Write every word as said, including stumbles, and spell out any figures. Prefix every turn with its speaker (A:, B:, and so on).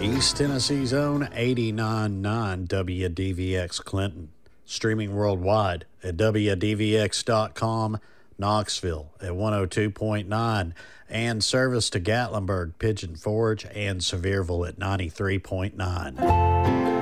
A: East Tennessee's own eighty-nine point nine W D V X Clinton. Streaming worldwide at W D V X dot com, Knoxville at one oh two point nine, and service to Gatlinburg, Pigeon Forge, and Sevierville at ninety-three point nine.